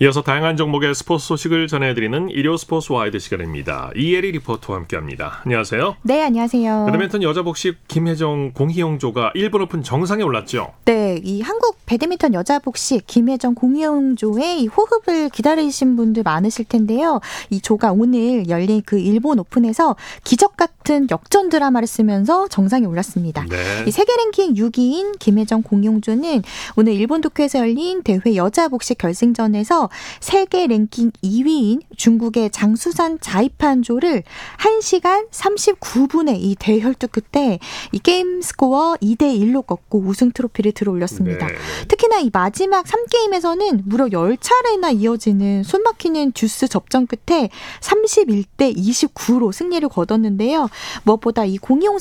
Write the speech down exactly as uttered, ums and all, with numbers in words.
이어서 다양한 종목의 스포츠 소식을 전해드리는 일요 스포츠 와이드 시간입니다. 이혜리 리포터와 함께합니다. 안녕하세요. 네, 안녕하세요. 배드민턴 여자 복식 김혜정, 공희용조가 일본 오픈 정상에 올랐죠. 네, 이 한국 배드민턴 여자 복식 김혜정, 공희용조의 이 호흡을 기다리신 분들 많으실 텐데요. 이 조가 오늘 열린 그 일본 오픈에서 기적 같은 역전 드라마를 쓰면서 정상에 올랐습니다. 네. 이 세계 랭킹 육 위인 김혜정, 공희용조는 오늘 일본 도쿄에서 열린 대회 여자 복식 결승전에서 세계 랭킹 이 위인 중국의 장수산 자이판조를 한 시간 삼십구 분의 이 대혈투 끝에 이 게임 스코어 이 대 일로 꺾고 우승 트로피를 들어올렸습니다. 네. 특히나 이 마지막 삼 게임에서는 무려 열 차례나 이어지는 숨막히는 듀스 접전 끝에 삼십일 대 이십구로 승리를 거뒀는데요. 무엇보다 이 공희용